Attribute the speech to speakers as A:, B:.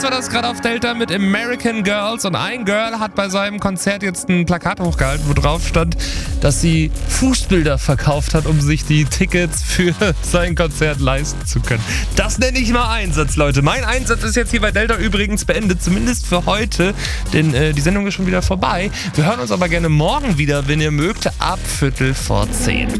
A: war das gerade auf Delta mit American Girls und ein Girl hat bei seinem Konzert jetzt ein Plakat hochgehalten, wo drauf stand, dass sie Fußbilder verkauft hat, um sich die Tickets für sein Konzert leisten zu können. Das nenne ich mal Einsatz, Leute. Mein Einsatz ist jetzt hier bei Delta übrigens beendet, zumindest für heute, denn die Sendung ist schon wieder vorbei. Wir hören uns aber gerne morgen wieder, wenn ihr mögt, ab 9:45.